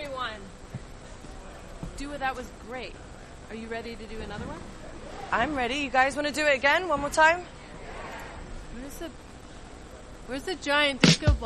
everyone. Dua, that was great. Are you ready to do another one? I'm ready. You guys want to do it again? One more time? Where's the giant disco ball?